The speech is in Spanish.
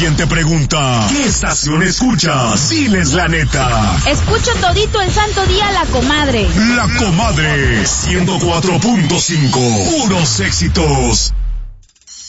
alguien te pregunta, ¿qué estación escuchas? Diles la neta. Escucho todito el santo día La Comadre. La Comadre, 104.5. Puros éxitos.